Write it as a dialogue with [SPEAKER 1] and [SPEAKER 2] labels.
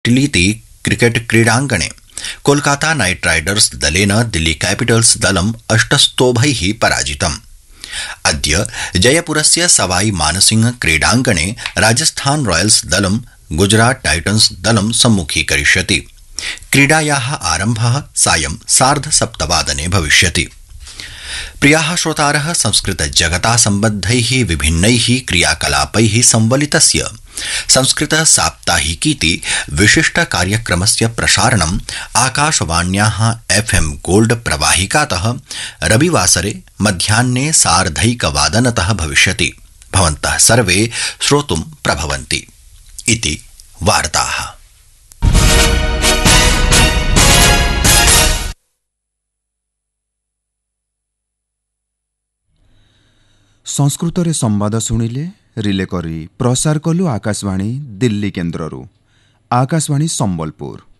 [SPEAKER 1] टिलिति cricket क्रीडाङ्गणे Kolkata night Riders दलेन Delhi Capitals दलम् 8 पराजितम्। अद्य जयपुरस्य सवाई मानसिंह क्रीडाङ्गणे राजस्थान रॉयल्स दलं गुजरात टाइटन्स दलं सम्मुखीकरिष्यति। क्रीडायाः आरम्भः सायं 7:30 भविष्यति। प्रियाः श्रोतारः, संस्कृत जगता सम्बद्धैः विभिन्नैः क्रियाकलापैः संवलितस्य संस्कृत साप्ताहिकीति विशिष्ट कार्यक्रमस्य प्रसारणम् आकाशवाण्याः FM गोल्ड प्रवाहिकातः रविवासरे मध्याह्ने 1:30 भविष्यति। भवन्तः सर्वे श्रोतुं प्रभवन्ति इति वार्ताः।
[SPEAKER 2] संस्कृत रे संवाद शुणिले रिले करी प्रसार कलु आकाशवाणी दिल्ली केन्द्ररू। आकाशवाणी संबलपुर।